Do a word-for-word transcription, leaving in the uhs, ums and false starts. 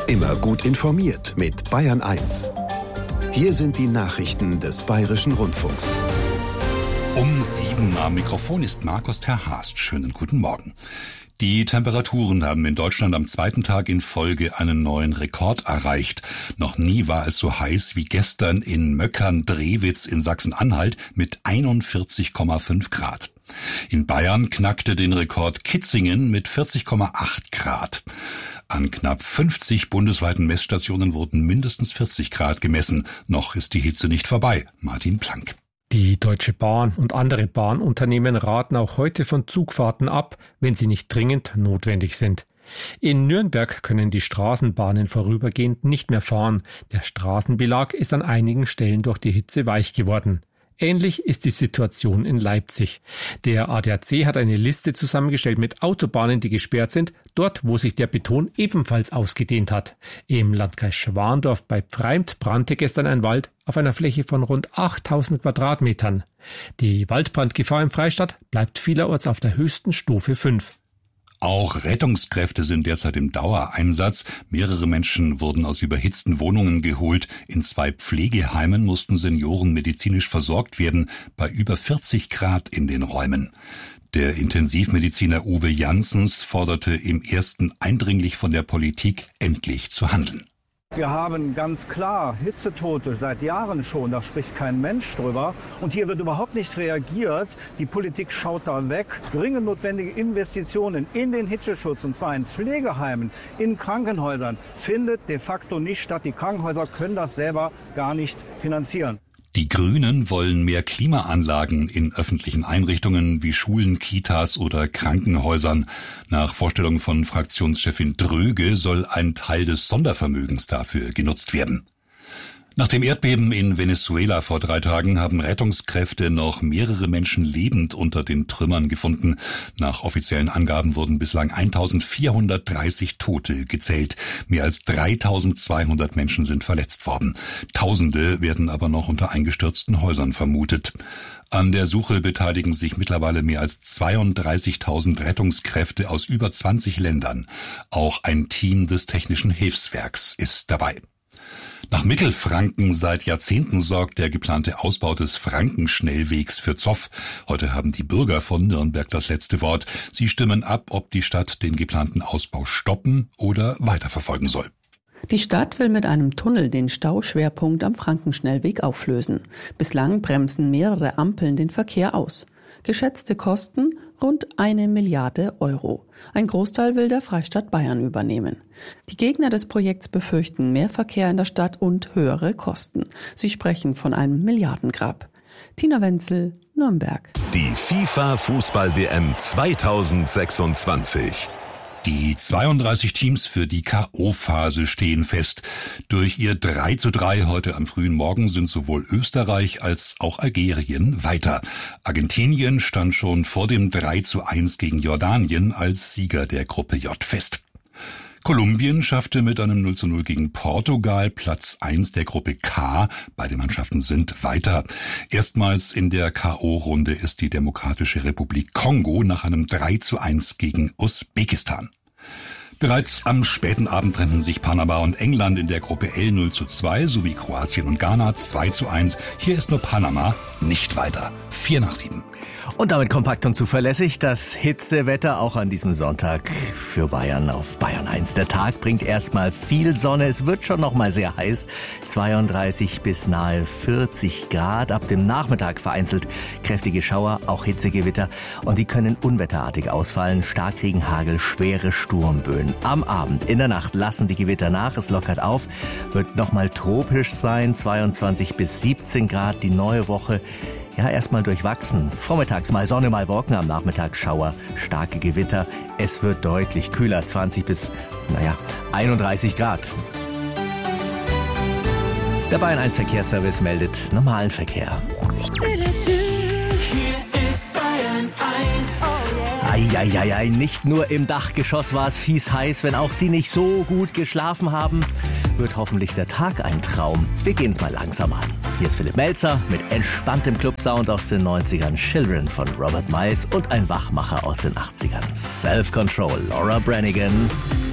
Immer gut informiert mit Bayern eins. Hier sind die Nachrichten des Bayerischen Rundfunks. Um sieben am Mikrofon ist Markus Terhaast. Schönen guten Morgen. Die Temperaturen haben in Deutschland am zweiten Tag in Folge einen neuen Rekord erreicht. Noch nie war es so heiß wie gestern in Möckern-Drewitz in Sachsen-Anhalt mit einundvierzig Komma fünf Grad. In Bayern knackte den Rekord Kitzingen mit vierzig Komma acht Grad. An knapp fünfzig bundesweiten Messstationen wurden mindestens vierzig Grad gemessen. Noch ist die Hitze nicht vorbei. Martin Planck. Die Deutsche Bahn und andere Bahnunternehmen raten auch heute von Zugfahrten ab, wenn sie nicht dringend notwendig sind. In Nürnberg können die Straßenbahnen vorübergehend nicht mehr fahren. Der Straßenbelag ist an einigen Stellen durch die Hitze weich geworden. Ähnlich ist die Situation in Leipzig. Der A D A C hat eine Liste zusammengestellt mit Autobahnen, die gesperrt sind, dort, wo sich der Beton ebenfalls ausgedehnt hat. Im Landkreis Schwandorf bei Pfreimd brannte gestern ein Wald auf einer Fläche von rund achttausend Quadratmetern. Die Waldbrandgefahr im Freistaat bleibt vielerorts auf der höchsten Stufe fünf. Auch Rettungskräfte sind derzeit im Dauereinsatz. Mehrere Menschen wurden aus überhitzten Wohnungen geholt. In zwei Pflegeheimen mussten Senioren medizinisch versorgt werden, bei über vierzig Grad in den Räumen. Der Intensivmediziner Uwe Janssens forderte im ersten eindringlich von der Politik, endlich zu handeln. Wir haben ganz klar Hitzetote seit Jahren schon, da spricht kein Mensch drüber. Und hier wird überhaupt nicht reagiert. Die Politik schaut da weg. Dringend notwendige Investitionen in den Hitzeschutz, und zwar in Pflegeheimen, in Krankenhäusern, findet de facto nicht statt. Die Krankenhäuser können das selber gar nicht finanzieren. Die Grünen wollen mehr Klimaanlagen in öffentlichen Einrichtungen wie Schulen, Kitas oder Krankenhäusern. Nach Vorstellung von Fraktionschefin Dröge soll ein Teil des Sondervermögens dafür genutzt werden. Nach dem Erdbeben in Venezuela vor drei Tagen haben Rettungskräfte noch mehrere Menschen lebend unter den Trümmern gefunden. Nach offiziellen Angaben wurden bislang eintausendvierhundertdreißig Tote gezählt. Mehr als dreitausendzweihundert Menschen sind verletzt worden. Tausende werden aber noch unter eingestürzten Häusern vermutet. An der Suche beteiligen sich mittlerweile mehr als zweiunddreißigtausend Rettungskräfte aus über zwanzig Ländern. Auch ein Team des Technischen Hilfswerks ist dabei. Nach Mittelfranken seit Jahrzehnten sorgt der geplante Ausbau des Frankenschnellwegs für Zoff. Heute haben die Bürger von Nürnberg das letzte Wort. Sie stimmen ab, ob die Stadt den geplanten Ausbau stoppen oder weiterverfolgen soll. Die Stadt will mit einem Tunnel den Stauschwerpunkt am Frankenschnellweg auflösen. Bislang bremsen mehrere Ampeln den Verkehr aus. Geschätzte Kosten rund eine Milliarde Euro. Ein Großteil will der Freistaat Bayern übernehmen. Die Gegner des Projekts befürchten mehr Verkehr in der Stadt und höhere Kosten. Sie sprechen von einem Milliardengrab. Tina Wenzel, Nürnberg. Die FIFA-Fußball-W M zweitausendsechsundzwanzig. Die zweiunddreißig Teams für die K O-Phase stehen fest. Durch ihr drei zu drei heute am frühen Morgen sind sowohl Österreich als auch Algerien weiter. Argentinien stand schon vor dem drei zu eins gegen Jordanien als Sieger der Gruppe J fest. Kolumbien schaffte mit einem null zu null gegen Portugal Platz eins der Gruppe K. Beide Mannschaften sind weiter. Erstmals in der K O-Runde ist die Demokratische Republik Kongo nach einem drei zu eins gegen Usbekistan. Bereits am späten Abend trennten sich Panama und England in der Gruppe L null zu zwei sowie Kroatien und Ghana zwei zu eins. Hier ist nur Panama nicht weiter. vier nach sieben. Und damit kompakt und zuverlässig das Hitzewetter auch an diesem Sonntag für Bayern auf Bayern eins. Der Tag bringt erstmal viel Sonne. Es wird schon noch mal sehr heiß. zweiunddreißig bis nahe vierzig Grad. Ab dem Nachmittag vereinzelt kräftige Schauer, auch Hitzegewitter. Und die können unwetterartig ausfallen. Starkregen, Hagel, schwere Sturmböen. Am Abend, in der Nacht lassen die Gewitter nach. Es lockert auf. Wird noch mal tropisch sein. zweiundzwanzig bis siebzehn Grad. Die neue Woche ja, erstmal durchwachsen. Vormittags mal Sonne, mal Wolken, am Nachmittag Schauer, starke Gewitter. Es wird deutlich kühler, zwanzig bis, naja, einunddreißig Grad. Der Bayern eins Verkehrsservice meldet normalen Verkehr. Hier ist Bayern eins. Eieiei, nicht nur im Dachgeschoss war es fies heiß, wenn auch Sie nicht so gut geschlafen haben, wird hoffentlich der Tag ein Traum. Wir gehen's mal langsam an. Hier ist Philipp Melzer mit entspanntem Clubsound aus den neunzigern, Children von Robert Miles und ein Wachmacher aus den achtzigern. Self-Control, Laura Branigan.